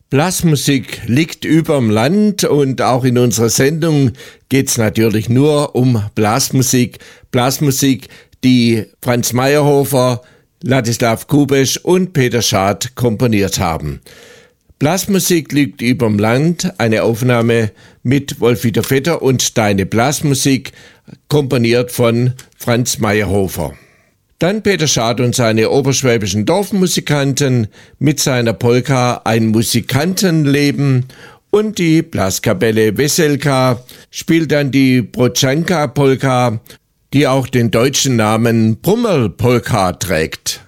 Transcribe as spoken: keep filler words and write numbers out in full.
Blasmusik liegt überm Land und auch in unserer Sendung geht es natürlich nur um Blasmusik. Blasmusik, die Franz Mayerhofer, Ladislav Kubesch und Peter Schad komponiert haben. Blasmusik liegt überm Land, eine Aufnahme mit Wolf-Dieter Vetter und Deine Blasmusik, komponiert von Franz Mayerhofer. Dann Peter Schad und seine oberschwäbischen Dorfmusikanten mit seiner Polka Ein Musikantenleben und die Blaskapelle Weselka spielt dann die Brotschanka-Polka, die auch den deutschen Namen Brummerl-Polka trägt.